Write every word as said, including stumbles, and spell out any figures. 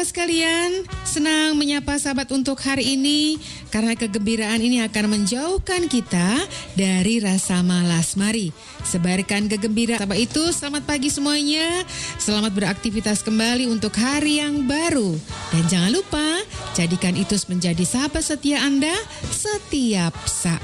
sahabat sekalian, senang menyapa sahabat untuk hari ini karena kegembiraan ini akan menjauhkan kita dari rasa malas. Mari sebarkan kegembiraan. Sahabat itu, selamat pagi semuanya. Selamat beraktivitas kembali untuk hari yang baru. Dan jangan lupa, jadikan itu menjadi sahabat setia Anda setiap saat.